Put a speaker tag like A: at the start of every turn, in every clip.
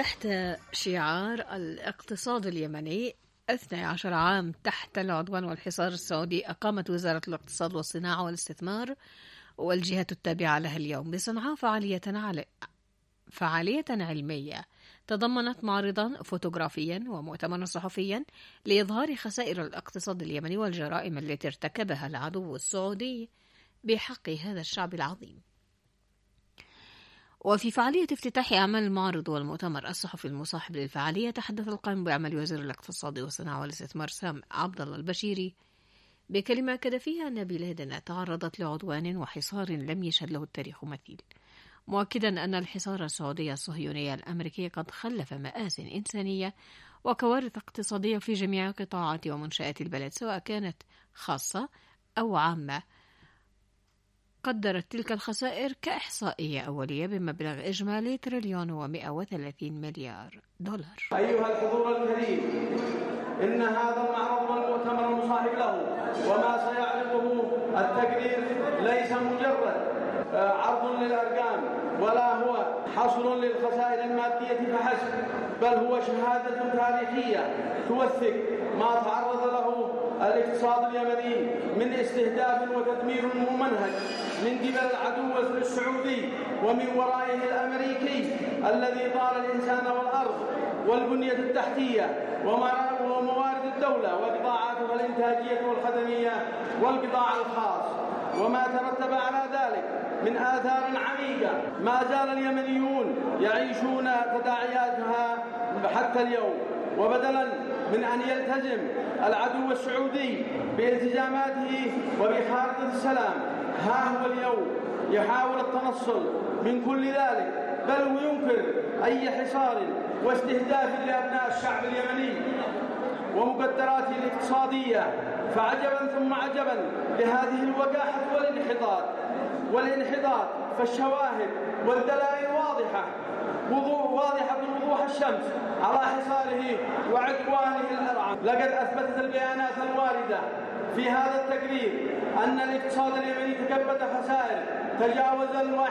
A: وتحت شعار الاقتصاد اليمني 12 عام تحت العدوان والحصار السعودي، أقامت وزارة الاقتصاد والصناعة والاستثمار والجهات التابعة لها اليوم بصنعاء فعالية علمية تضمنت معرضا فوتوغرافيا ومؤتمرا صحفيا لإظهار خسائر الاقتصاد اليمني والجرائم التي ارتكبها العدو السعودي بحق هذا الشعب العظيم. وفي فعالية افتتاح أعمال المعرض والمؤتمر الصحفي المصاحب للفعالية، تحدث القائم بأعمال وزير الاقتصاد والصناعة والاستثمار سام عبد الله البشيري بكلمة أكد فيها أن بلادنا تعرضت لعدوان وحصار لم يشهد له التاريخ مثيل، مؤكدا أن الحصار السعودي الصهيوني الأمريكي قد خلف مآسٍ إنسانية وكوارث اقتصادية في جميع قطاعات ومنشآت البلد سواء كانت خاصة أو عامة. قدرت تلك الخسائر كإحصائية أولية بمبلغ إجمالي $1,130 مليار.
B: أيها الحضور الكريم، إن هذا المعرض والمؤتمر المصاحب له وما سيعرضه التقرير ليس مجرد عرض للأرقام ولا هو حصر للخسائر المادية فحسب، بل هو شهادة تاريخية توثق ما تعرض له الاقتصاد اليمني من استهداف وتدمير ممنهج من قبل العدو السعودي ومن ورائه الأمريكي الذي طال الإنسان والأرض والبنية التحتية وموارد الدولة وقطاعاتها الإنتاجية والخدمية والقطاع الخاص وما ترتب على ذلك من آثار عميقة ما زال اليمنيون يعيشون تداعياتها حتى اليوم. وبدلا من أن يلتزم العدو السعودي بالتزاماته وبخارطة السلام، ها هو اليوم يحاول التنصل من كل ذلك، بل وينكر أي حصار واستهداف لأبناء الشعب اليمني ومقدراته الاقتصادية. فعجبا ثم عجبا لهذه الوقاحة والانحطاط، فالشواهد والدلائل واضحة وضوح الشمس على حصاره وعدوانه الأرعب. لقد أثبتت البيانات الواردة في هذا التقرير أن الاقتصاد اليمني تكبد خسائر تجاوز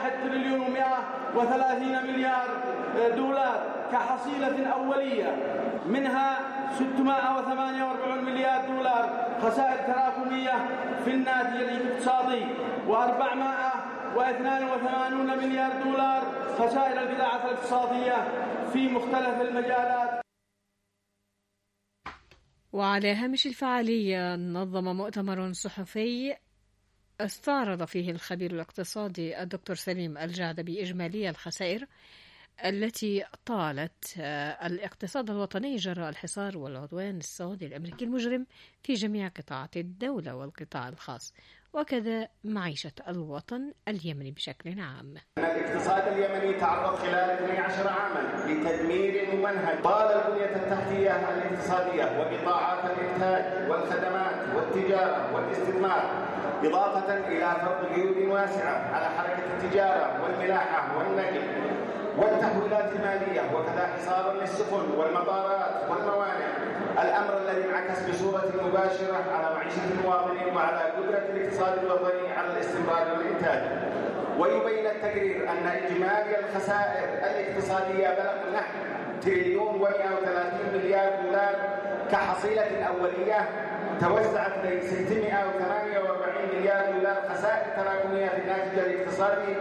B: $1,130 مليار كحصيلة أولية، منها $648 مليار خسائر تراكمية في الناتج الاقتصادي، و$482 مليار خسائر البضاعة الاقتصادية في مختلف المجالات.
A: وعلى هامش الفعالية نظم مؤتمر صحفي استعرض فيه الخبير الاقتصادي الدكتور سليم الجعدبي إجمالي الخسائر التي طالت الاقتصاد الوطني جراء الحصار والعدوان السعودي الأمريكي المجرم في جميع قطاعات الدولة والقطاع الخاص، وكذا معيشة الوطن اليمني بشكل عام.
C: الاقتصاد اليمني تعرض خلال 12 عاما لتدمير ممنهج طال البنية التحتية الاقتصادية وقطاعات الإنتاج والخدمات والتجارة والاستثمار، إضافة إلى فرض قيود واسعة على حركة التجارة والملاحة والنقل والتحويلات المالية، وكذا حصار للسفن والمطارات والموانئ، الأمر الذي انعكس بصورة مباشرة على معيشة المواطنين وعلى قدرة الاقتصاد الوطني على الاستمرار والإنتاج. ويبين التقرير أن إجمالي الخسائر الاقتصادية بلغ نحو $1,130 مليار كحصيلة أولية توزعت بين $648 مليار خسائر تراكمية في الناتج الاقتصادي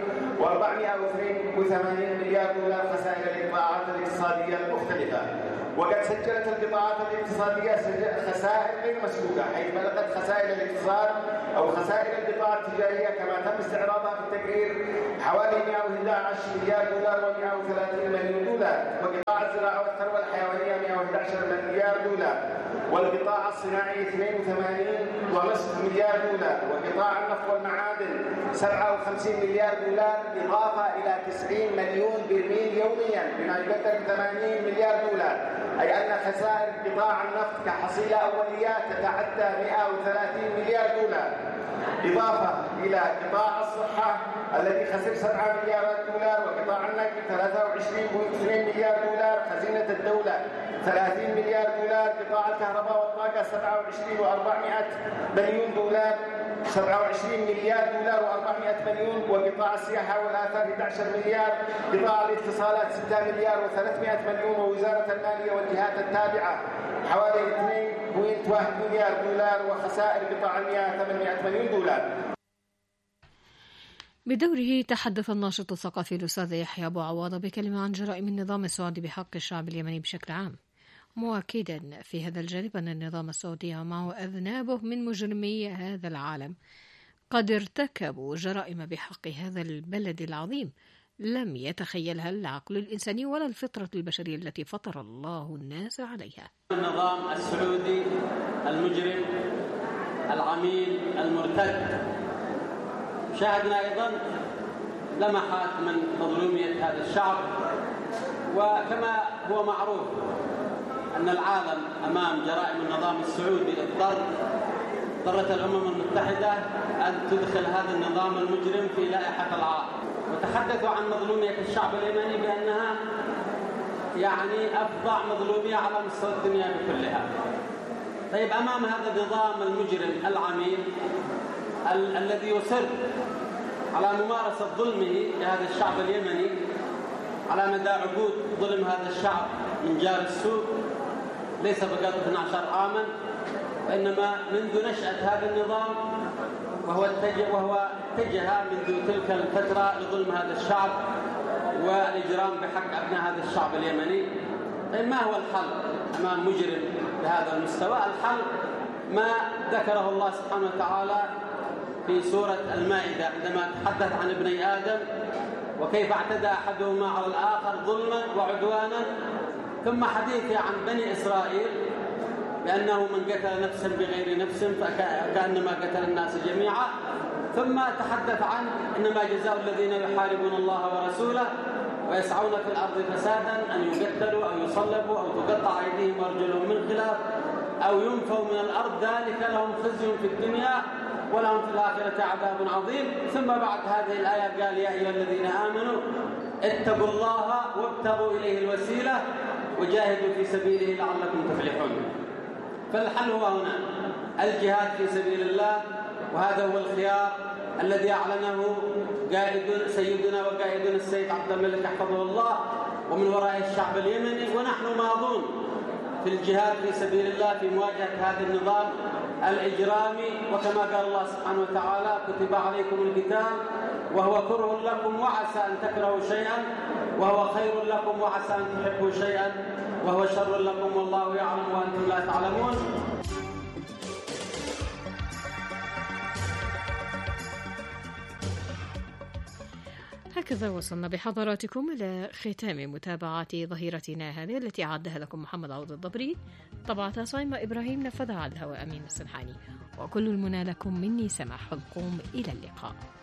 C: و$482 مليار خسائر القطاعات الاقتصادية المختلفة. وقد سجلت القطاعات الاقتصادية خسائر غير مسبوقة، حيث بلغت خسائر الاقتصاد أو خسائر القطاع التجارية كما تم استعراضها في التقرير حوالي $111 مليار و$130 مليون، وقطاع الزراعة والثروة الحيوانية $111 مليار، والقطاع الصناعي $82.5 مليار، وقطاع النفط والمعادن $57 مليار، إضافة إلى 90 مليون برميل يوميا بما يقدر $80 مليار، أي أن خسائر قطاع النفط كحصيلة أولية تتعدى $130 مليار، إضافة إلى قطاع الصحة الذي خسر $7 مليار، وقطاع النقل $23.2 مليار، خزينة الدولة $30 مليار، قطاع الكهرباء والطاقة $27.4 مليون، 27 مليار دولار و400 مليون، وقطاع السياحة والآثار 11 مليار، قطاع الاتصالات 6 مليار و300 مليون، ووزارة المالية والجهات التابعة حوالي 2.1 مليار دولار، وخسائر قطاع المياه 800 مليون دولار.
A: بدوره تحدث الناشط الثقافي الأستاذ يحيى أبو عواضة بكلمة عن جرائم النظام السعودي بحق الشعب اليمني بشكل عام، مؤكدا في هذا الجانب أن النظام السعودي ومعه أذنابه من مجرمي هذا العالم قد ارتكبوا جرائم بحق هذا البلد العظيم لم يتخيلها العقل الإنساني ولا الفطرة البشرية التي فطر الله الناس عليها.
D: النظام السعودي المجرم العميل المرتد. شاهدنا أيضا لمحات من مظلومية هذا الشعب، وكما هو معروف أن العالم أمام جرائم النظام السعودي اضطرت الأمم المتحدة أن تدخل هذا النظام المجرم في لائحة العار، وتحدثوا عن مظلومية الشعب اليمني بأنها أفظع مظلومية على مستوى الدنيا كلها. طيب، أمام هذا النظام المجرم العميل الذي يصر على ممارسة ظلمه لهذا الشعب اليمني على مدى عقود، ظلم هذا الشعب من جار السوء ليس فقط 12 عاما، وإنما منذ نشأة هذا النظام وهو اتجه منذ تلك الفترة لظلم هذا الشعب والإجرام بحق أبناء هذا الشعب اليمني. طيب، ما هو الحل أمام مجرم بهذا المستوى؟ الحل ما ذكره الله سبحانه وتعالى في سورة المائدة عندما تحدث عن ابني آدم وكيف اعتدى أحدهما على الآخر ظلما وعدوانا، ثم حديث عن بني إسرائيل بأنه من قتل نفسا بغير نفس فكأنما قتل الناس جميعا، ثم تحدث عن إنما جزاء الذين يحاربون الله ورسوله ويسعون في الأرض فسادا أن يقتلوا أو يصلبوا أو تقطع أيديهم وأرجلهم من خلاف أو ينفوا من الأرض، ذلك لهم خزي في الدنيا ولهم في الآخرة عذاب عظيم. ثم بعد هذه الآية قال: يا أيها الذين آمنوا اتقوا الله وابتغوا إليه الوسيلة وجاهدوا في سبيله لعلكم تفلحون. فالحل هو هنا الجهاد في سبيل الله، وهذا هو الخيار الذي أعلنه سيدنا وقائدنا السيد عبد الملك حفظه الله ومن وراء الشعب اليمني، ونحن ماضون في الجهاد في سبيل الله في مواجهة هذا النظام الإجرامي. وكما قال الله سبحانه وتعالى: كتب عليكم القتال وهو كره لكم وعسى أن تكرهوا شيئا وهو خير لكم وعسى أن تحبوا شيئا وهو شر لكم والله يعلم وأنتم لا تعلمون.
A: هكذا وصلنا بحضراتكم إلى ختام متابعة ظهيرتنا هذه التي أعدها لكم محمد عوض الضبري، طبعتها صايمة إبراهيم، نفذها على الهواء أمين السنحاني، وكل المنى لكم مني سماح القوم. إلى اللقاء.